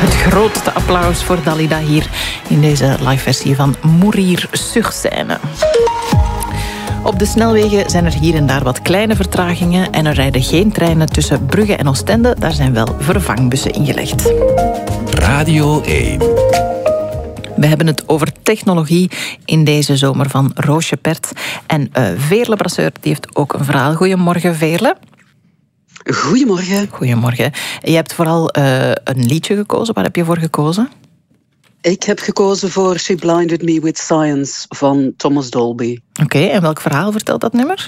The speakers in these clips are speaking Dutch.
Het grootste applaus voor Dalida hier in deze live versie van Mourir-sur-Seine. Op de snelwegen zijn er hier en daar wat kleine vertragingen en er rijden geen treinen tussen Brugge en Oostende. Daar zijn wel vervangbussen ingelegd. Radio 1. We hebben het over technologie in deze zomer van Roosje Pert. En Veerle Brasseur die heeft ook een verhaal. Goedemorgen, Veerle. Goedemorgen. Goedemorgen. Je hebt vooral een liedje gekozen. Waar heb je voor gekozen? Ik heb gekozen voor She Blinded Me With Science van Thomas Dolby. Oké, en welk verhaal vertelt dat nummer?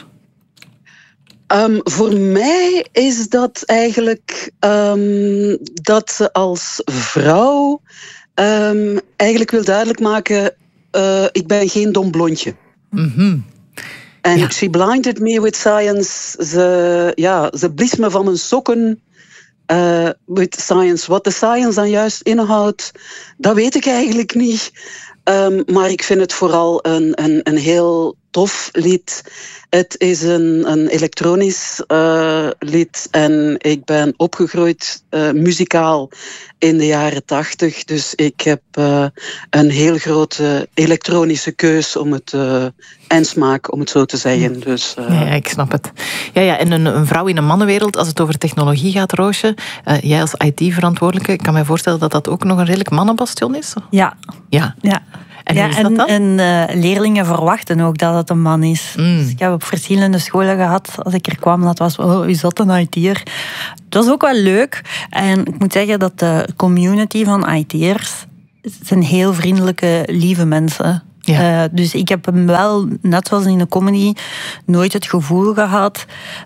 Voor mij is dat eigenlijk dat ze als vrouw eigenlijk wil duidelijk maken, ik ben geen dom blondje. Mm-hmm. En ja. She Blinded Me With Science, ze blies me van mijn sokken with science. Wat de science dan juist inhoudt, dat weet ik eigenlijk niet. Maar ik vind het vooral een heel tof lied. Het is een elektronisch lied en ik ben opgegroeid muzikaal in de jaren 80. Dus ik heb een heel grote elektronische keus en smaak, om het zo te zeggen. Dus, Ja, ik snap het. Ja, en een vrouw in een mannenwereld, als het over technologie gaat, Roosje, jij als IT-verantwoordelijke, ik kan me voorstellen dat dat ook nog een redelijk mannenbastion is? Ja. En hoe is dat dan? En leerlingen verwachten ook dat het een man is. Dus ik heb op verschillende scholen gehad, als ik er kwam, dat was, is dat een IT'er? Dat was ook wel leuk. En ik moet zeggen dat de community van IT'ers zijn heel vriendelijke, lieve mensen. Ja. Dus ik heb hem wel, net zoals in de comedy, nooit het gevoel gehad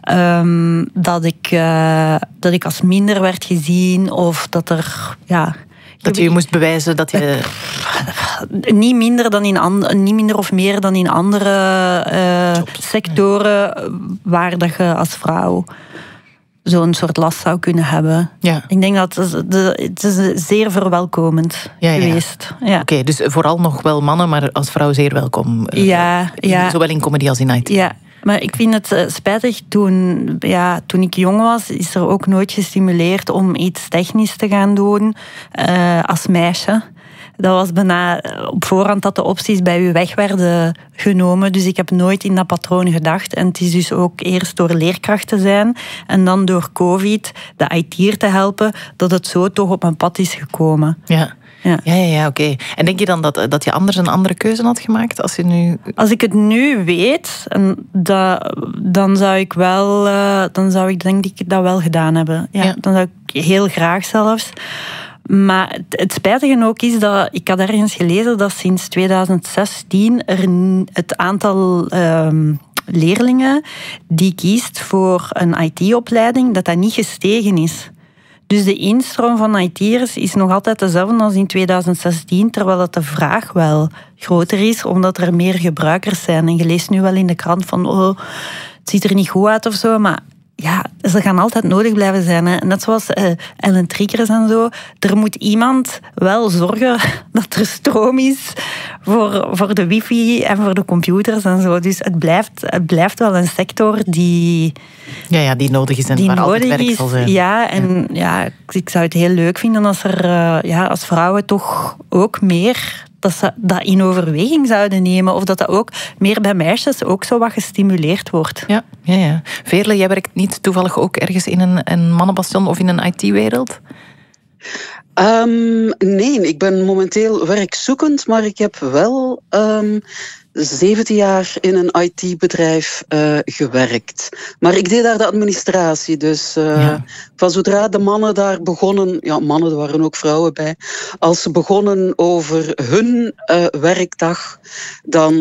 dat ik als minder werd gezien of dat er... Ja, dat je moest bewijzen dat je... Niet minder of meer dan in andere sectoren waar dat je als vrouw zo'n soort last zou kunnen hebben. Ja. Ik denk dat het is zeer verwelkomend geweest. Ja. Oké, dus vooral nog wel mannen, maar als vrouw zeer welkom. Zowel in comedy als in IT. Ja. Maar ik vind het spijtig, toen ik jong was, is er ook nooit gestimuleerd om iets technisch te gaan doen als meisje. Dat was bijna op voorhand dat de opties bij u weg werden genomen. Dus ik heb nooit in dat patroon gedacht. En het is dus ook eerst door leerkracht te zijn en dan door COVID de IT'er te helpen, dat het zo toch op mijn pad is gekomen. Ja, oké. En denk je dan dat je anders een andere keuze had gemaakt? Als ik het nu weet, dan zou ik denk ik dat wel gedaan hebben. Ja. Dan zou ik heel graag zelfs. Maar het spijtige ook is dat ik had ergens gelezen dat sinds 2016 het aantal leerlingen die kiest voor een IT-opleiding, dat niet gestegen is. Dus de instroom van IT'ers is nog altijd dezelfde als in 2016, terwijl dat de vraag wel groter is, omdat er meer gebruikers zijn. En je leest nu wel in de krant van, het ziet er niet goed uit of zo, maar ja, ze gaan altijd nodig blijven zijn. Hè. Net zoals Ellen Triggers en zo. Er moet iemand wel zorgen dat er stroom is voor de wifi en voor de computers en zo. Dus het blijft wel een sector die... die nodig is en waar altijd werk zal zijn. Ik zou het heel leuk vinden als er als vrouwen toch ook meer... dat ze dat in overweging zouden nemen. Of dat ook meer bij meisjes ook zo wat gestimuleerd wordt. Ja. Veerle, jij werkt niet toevallig ook ergens in een mannenbastion of in een IT-wereld? Nee, ik ben momenteel werkzoekend, maar ik heb wel 17 jaar in een IT-bedrijf gewerkt. Maar ik deed daar de administratie. Dus van zodra de mannen daar begonnen... Ja, mannen, er waren ook vrouwen bij. Als ze begonnen over hun werkdag, dan...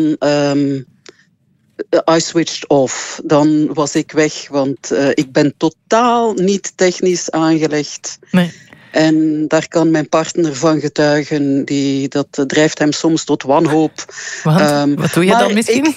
I switched off. Dan was ik weg, want ik ben totaal niet technisch aangelegd. Nee. En daar kan mijn partner van getuigen. Dat drijft hem soms tot wanhoop. Wat doe je dan misschien?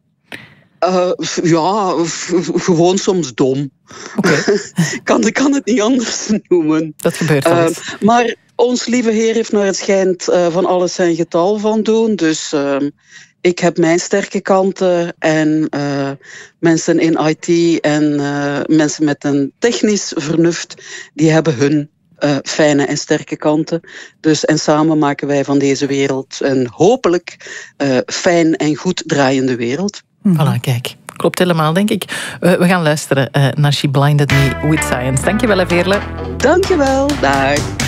Gewoon soms dom. Okay. kan het niet anders noemen. Dat gebeurt wel eens. Maar ons lieve Heer heeft naar het schijnt van alles zijn getal van doen. Dus ik heb mijn sterke kanten en mensen in IT en mensen met een technisch vernuft, die hebben hun. fijne en sterke kanten. Dus, en samen maken wij van deze wereld een hopelijk fijn en goed draaiende wereld. Voilà, kijk. Klopt helemaal, denk ik. We gaan luisteren naar She Blinded Me with Science. Dankjewel, Veerle. Dankjewel. Dag.